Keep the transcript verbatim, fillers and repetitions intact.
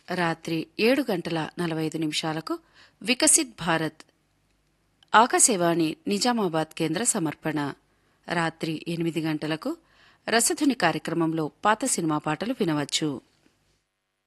రాత్రి ఏడు గంటల నలభై ఐదు నిమిషాలకు వికసిత్ భారత్ ఆకాశవాణి నిజామాబాద్ కేంద్ర సమర్పణ. రాత్రి ఎనిమిది గంటలకు రసధుని కార్యక్రమంలో పాత సినిమా పాటలు వినవచ్చు.